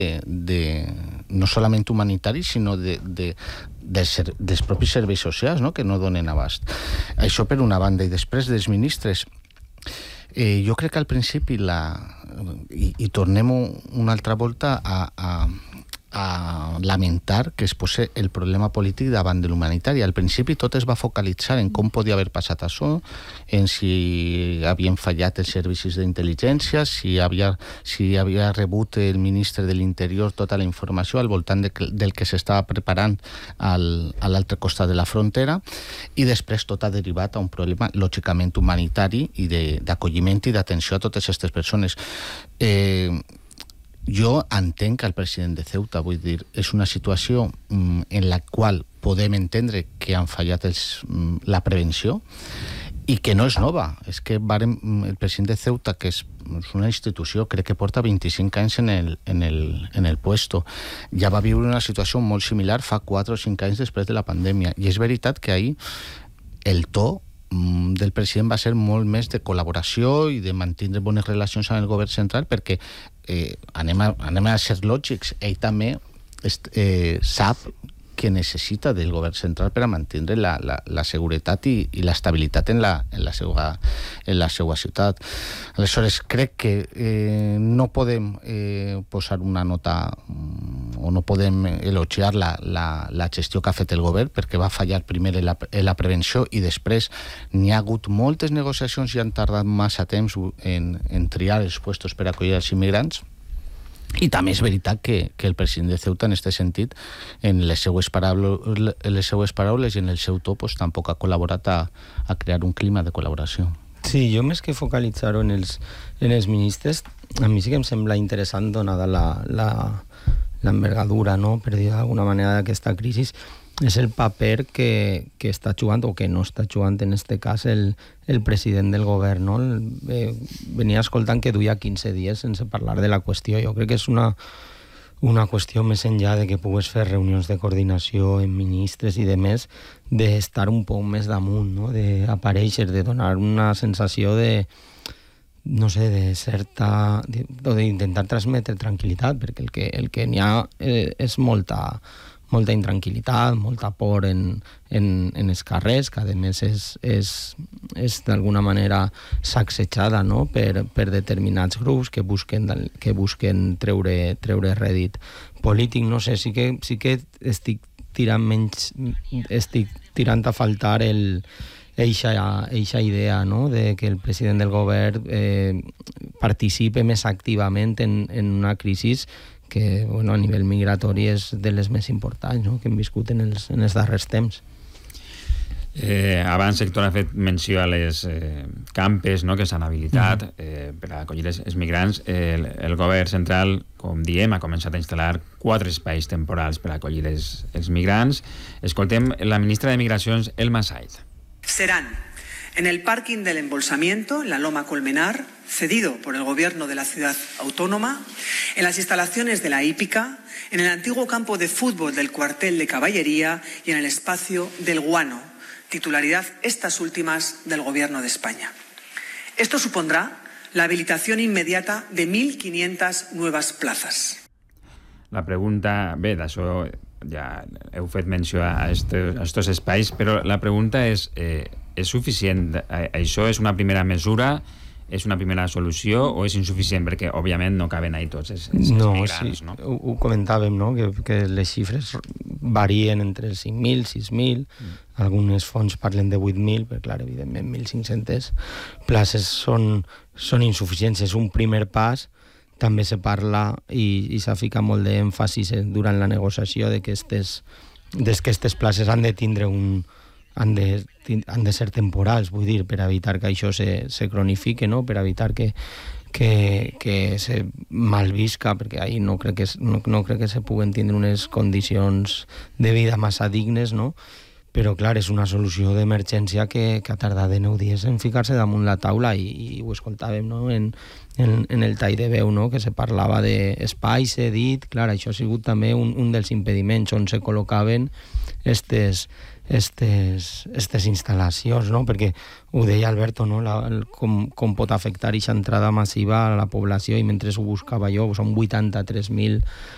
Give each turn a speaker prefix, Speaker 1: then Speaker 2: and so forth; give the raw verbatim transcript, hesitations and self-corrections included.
Speaker 1: de, no solament humanitari, sinó de, de, de ser, dels propis serveis socials, no?, que no donen abast. Això per una banda. I després dels ministres, eh, jo crec que al principi, la, i, i tornem una altra volta a, a, a lamentar que es posa el problema polític davant de l'humanitari. Al principi tot es va focalitzar en com podia haver passat això, en si havien fallat els servicis d'intel·ligència, si havia, si havia rebut el ministre de l'Interior tota la informació al voltant de, del que s'estava preparant al, a l'altre costat de la frontera, i després tot ha derivat a un problema lògicament humanitari i d'acolliment i d'atenció a totes aquestes persones. Eh, Jo entenc que el president de Ceuta, vull dir, és una situació mm, en la qual podem entendre que han fallat els, mm, la prevenció i que no és nova. És que vàrem, el president de Ceuta, que és una institució, crec que porta vint-i-cinc anys en el, en el, en el puesto, ja va viure una situació molt similar fa quatre o cinc anys després de la pandèmia. I és veritat que ahir el to del president va ser molt més de col·laboració i de mantenir bones relacions amb el govern central, perquè eh, anem, a, anem a ser lògics, ell també eh, sap que necessita del govern central per a mantenir la, la, la seguretat i, i l'estabilitat en la, en, la seva, en la seva ciutat. Aleshores, crec que eh, no podem eh, posar una nota o no podem elogiar la, la, la gestió que ha fet el govern, perquè va fallar primer en la, en la prevenció i després n'hi ha hagut moltes negociacions i han tardat massa temps en, en triar els puestos per acollir els immigrants. I també és veritat que, que el president de Ceuta, en aquest sentit, en les seues paraules, les seues paraules i en el seu to, pues, tampoc ha col·laborat a, a crear un clima de col·laboració.
Speaker 2: Sí, jo més que focalitzar-ho en els, en els ministres, a mi sí que em sembla interessant, donada la, la, l'envergadura, no?, per dir d'alguna manera, d'aquesta crisi, és el paper que, que està jugant, o que no està jugant en aquest cas, el, el president del govern, no? El, eh, venia escoltant que duia quinze dies sense parlar de la qüestió. Jo crec que és una, una qüestió més enllà de que pugues fer reunions de coordinació amb ministres i de més, d'estar un poc més damunt, no?, d'aparèixer, de donar una sensació de, no sé, de certa, de, o d'intentar transmetre tranquil·litat, perquè el que, el que n'hi ha eh, és molta molta intranquil·litat, molta por en, en, en els carrers, que a més és, és, és d'alguna manera sacsejada, no?, per, per determinats grups que busquen, que busquen treure, treure rèdit polític. No sé, sí que, sí que estic tirant menys, estic tirant a faltar el, eixa, eixa idea, no?, de que el president del govern eh, participe més activament en, en una crisi que, bueno, a nivell migratori és de les més importants, no?, que hem viscut en els, en els darrers temps.
Speaker 3: Eh, abans Héctor ha fet menció a les eh, campes, no?, que s'han habilitat mm. eh, per a acollir els, els migrants. Eh, el, el govern central, com diem, ha començat a instal·lar quatre espais temporals per a acollir els, els migrants. Escoltem la ministra de Migracions, Elma Said.
Speaker 4: Serán en el parking del embolsamiento, en la Loma Colmenar, cedido por el gobierno de la ciudad autónoma, en las instalaciones de la hípica, en el antiguo campo de fútbol del cuartel de caballería y en el espacio del Guano, titularidad estas últimas del gobierno de España. Esto supondrá la habilitación inmediata de mil quinientas nuevas plazas.
Speaker 3: La pregunta, bé, d'això ja heu fet menció a aquests espais, però la pregunta és, eh, és suficient? Això és una primera mesura? És una primera solució o és insuficient? Perquè, òbviament, no caben ahí tots els, els
Speaker 2: no,
Speaker 3: migrants,
Speaker 2: sí,
Speaker 3: no?
Speaker 2: Ho, ho comentàvem, no?, que, que les xifres varien entre cinc mil, sis mil, mm. algunes fonts parlen de vuit mil, però, clar, evidentment, mil cinc-centes places són, són insuficients. És un primer pas. També se parla i, i s'ha ficat molt d'èmfasis durant la negociació de que aquestes, de que aquestes places han de tindre un... Han de, han de ser temporals, vull dir, per evitar que això se, se cronifique, no?, per evitar que, que, que se malvisca, perquè ahir no crec que, no, no crec que se puguen tindre unes condicions de vida massa dignes, no?, però, clar, és una solució d'emergència que, que ha tardat de nou dies en ficar-se damunt la taula i, i ho escoltàvem, no?, en, en, en el tall de veu, no?, que se parlava d'espais, he dit, clar, això ha sigut també un, un dels impediments on se col·locaven estes, estes, estes instal·lacions, no?, perquè ho deia Alberto, no?, la, el, com, com pot afectar aquesta entrada massiva a la població, i mentre ho buscava jo, són vuitanta-tres mil